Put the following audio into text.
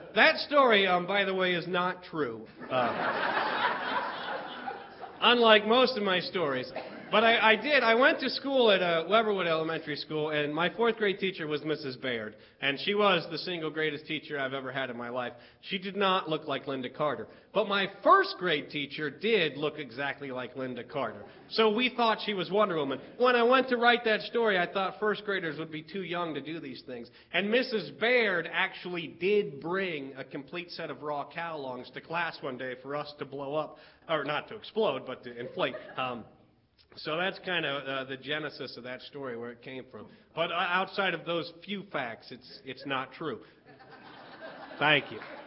That story, by the way, is not true. Unlike most of my stories. But I went to school at Weberwood Elementary School, and my fourth grade teacher was Mrs. Baird. And she was the single greatest teacher I've ever had in my life. She did not look like Linda Carter. But my first grade teacher did look exactly like Linda Carter. So we thought she was Wonder Woman. When I went to write that story, I thought first graders would be too young to do these things. And Mrs. Baird actually did bring a complete set of raw cow lungs to class one day for us to blow up. Or not to explode, but to inflate. So that's kind of the genesis of that story, where it came from. But outside of those few facts, it's not true. Thank you.